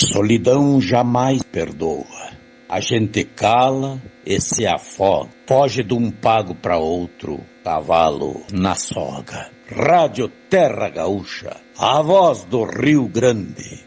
Solidão jamais perdoa. A gente cala e se afoga. Foge de um pago para outro, cavalo na soga. Rádio Terra Gaúcha, a voz do Rio Grande.